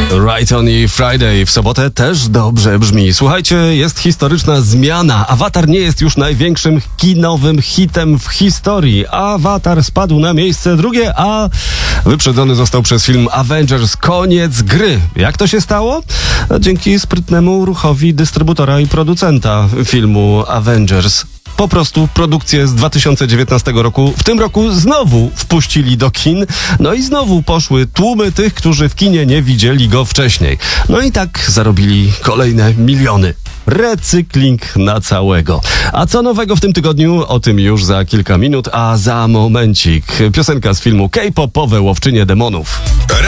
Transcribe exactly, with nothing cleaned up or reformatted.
Right on i Friday w sobotę też dobrze brzmi. Słuchajcie, jest historyczna zmiana. Avatar nie jest już największym kinowym hitem w historii. Avatar spadł na miejsce drugie, a wyprzedzony został przez film Avengers. Koniec gry. Jak to się stało? Dzięki sprytnemu ruchowi dystrybutora i producenta filmu Avengers. Po prostu produkcję z dwa tysiące dziewiętnastego roku w tym roku znowu wpuścili do kin. No i znowu poszły tłumy tych, którzy w kinie nie widzieli go wcześniej. No i tak zarobili kolejne miliony. Recykling na całego. A co nowego w tym tygodniu? O tym już za kilka minut, a za momencik piosenka z filmu K-popowe Łowczynie Demonów.